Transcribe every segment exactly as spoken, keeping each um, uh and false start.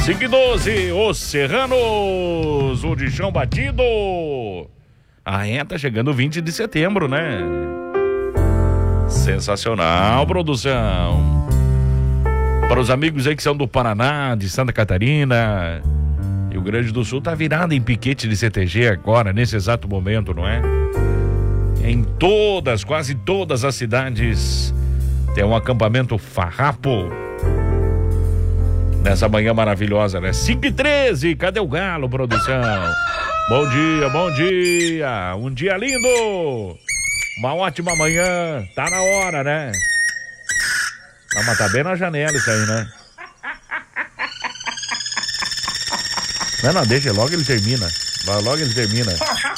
cinco e doze, os Serranos, o de chão batido. Ah, é, tá chegando vinte de setembro, né? Sensacional, produção. Para os amigos aí que são do Paraná, de Santa Catarina, Rio Grande do Sul, tá virado em piquete de C T G agora, nesse exato momento, não é? Em todas, quase todas as cidades tem um acampamento farrapo nessa manhã maravilhosa, né? cinco e treze, cadê o galo, produção? Bom dia, bom dia, um dia lindo, uma ótima manhã, tá na hora, né? Ah, mas tá bem na janela isso aí, né? Não, não, deixa, logo ele termina, logo ele termina.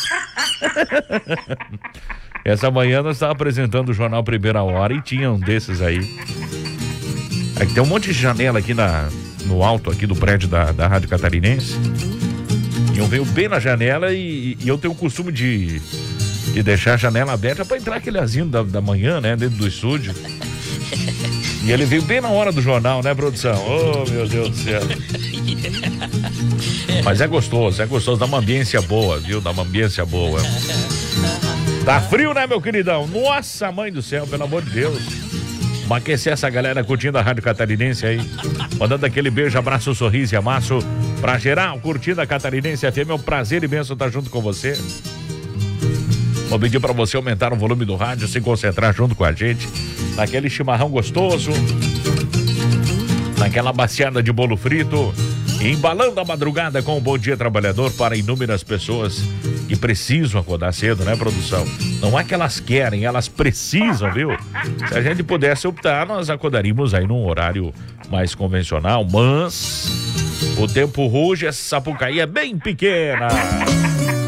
Essa manhã nós estávamos apresentando o jornal Primeira Hora e tinha um desses aí. Aqui tem um monte de janela aqui na, no alto aqui do prédio da, da Rádio Catarinense. E eu venho bem na janela e, e eu tenho o costume de, de deixar a janela aberta para entrar aquele azinho da, da manhã, né? Dentro do estúdio. E ele veio bem na hora do jornal, né, produção? Oh, meu Deus do céu. Mas é gostoso, é gostoso, dá uma ambiência boa, viu? Dá uma ambiência boa. Tá frio, né, meu queridão? Nossa, mãe do céu, pelo amor de Deus. Vamos aquecer essa galera curtindo a Rádio Catarinense aí. Mandando aquele beijo, abraço, sorriso e amasso pra geral, curtindo a Catarinense F M. É um prazer imenso estar junto com você. Vou pedir pra você aumentar o volume do rádio, se concentrar junto com a gente naquele chimarrão gostoso, naquela baciada de bolo frito, embalando a madrugada com o Bom Dia Trabalhador para inúmeras pessoas que precisam acordar cedo, né, produção? Não é que elas querem, elas precisam, viu? Se a gente pudesse optar, nós acordaríamos aí num horário mais convencional, mas o tempo ruge, essa Sapucaí é bem pequena.